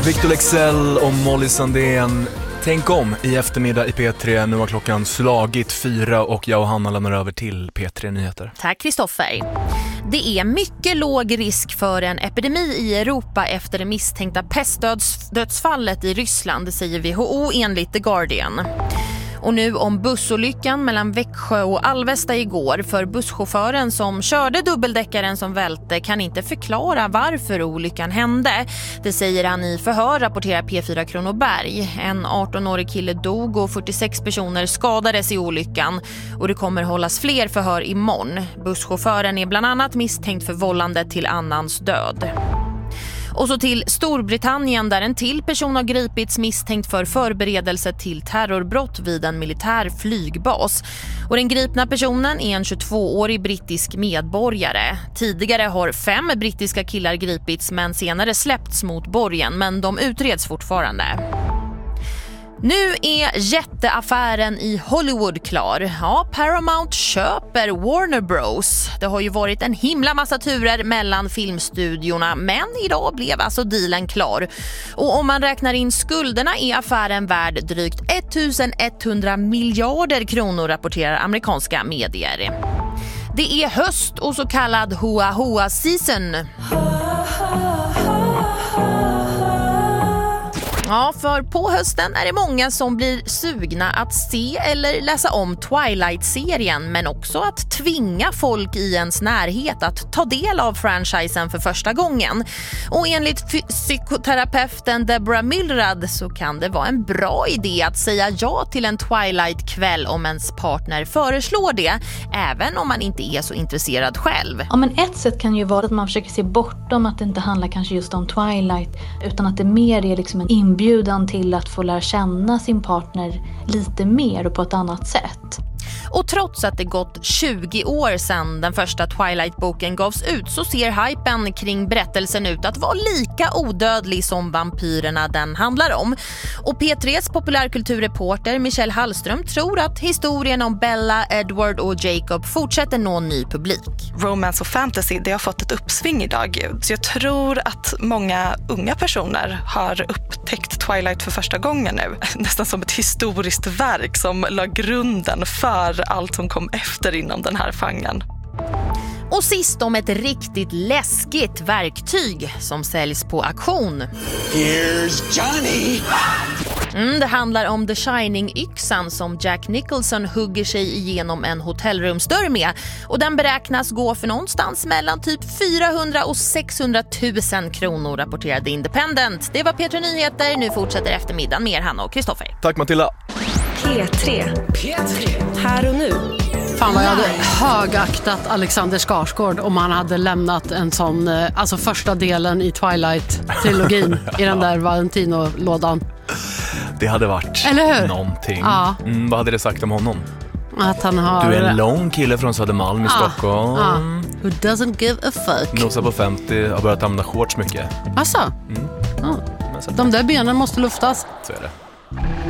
Victor Leksell och Molly Sandén. Tänk om i eftermiddag i P3. Nu har klockan slagit 4 och jag och Hanna lämnar över till P3 Nyheter. Tack Kristoffer. Det är mycket låg risk för en epidemi i Europa efter det misstänkta pestdödsfallet i Ryssland, säger WHO enligt The Guardian. Och nu om bussolyckan mellan Växjö och Alvesta igår, för busschauffören som körde dubbeldäckaren som välte kan inte förklara varför olyckan hände. Det säger han i förhör, rapporterar P4 Kronoberg. En 18-årig kille dog och 46 personer skadades i olyckan och det kommer hållas fler förhör imorgon. Busschauffören är bland annat misstänkt för vållande till annans död. Och så till Storbritannien där en till person har gripits misstänkt för förberedelse till terrorbrott vid en militär flygbas. Och den gripna personen är en 22-årig brittisk medborgare. Tidigare har 5 brittiska killar gripits men senare släppts mot borgen, men de utreds fortfarande. Nu är jätteaffären i Hollywood klar. Ja, Paramount köper Warner Bros. Det har ju varit en himla massa turer mellan filmstudiorna, men idag blev alltså dealen klar. Och om man räknar in skulderna är affären värd drygt 1100 miljarder kronor, rapporterar amerikanska medier. Det är höst och så kallad Hoa Hoa season. Ja, för på hösten är det många som blir sugna att se eller läsa om Twilight-serien, men också att tvinga folk i ens närhet att ta del av franchisen för första gången. Och enligt psykoterapeuten Deborah Milrad så kan det vara en bra idé att säga ja till en Twilight-kväll om ens partner föreslår det, även om man inte är så intresserad själv. Ja, men ett sätt kan ju vara att man försöker se bortom att det inte handlar kanske just om Twilight, utan att det mer är liksom en inbjudan till att få lära känna sin partner lite mer och på ett annat sätt. Och trots att det gått 20 år sedan den första Twilight-boken gavs ut så ser hypen kring berättelsen ut att vara lika odödlig som vampyrerna den handlar om. Och P3s populärkulturreporter Michelle Hallström tror att historien om Bella, Edward och Jacob fortsätter nå ny publik. Romance och fantasy, det har fått ett uppsving idag. Så jag tror att många unga personer har upptäckt Twilight för första gången nu. Nästan som ett historiskt verk som la grunden för allt som kom efter inom den här genren. Och sist om ett riktigt läskigt verktyg som säljs på auktion. Here's Johnny! Det handlar om The Shining-yxan som Jack Nicholson hugger sig igenom en hotellrumsdörr med. Och den beräknas gå för någonstans mellan typ 400 och 600 000 kronor, rapporterade Independent. Det var P3 Nyheter. Nu fortsätter eftermiddagen med Hanna och Kristoffer. Tack Matilda. P3. Här och nu. Fan vad jag hade högaktat Alexander Skarsgård om han hade lämnat en sån, alltså första delen i Twilight-trilogin i den där Valentino-lådan. Det hade varit någonting. Ja. Vad hade det sagt om honom? Att han har... Du är en lång kille från Södermalm i Stockholm. Who doesn't give a fuck. Nosar på 50, har börjat använda shorts mycket. Alltså? De där benen måste luftas. Så är det.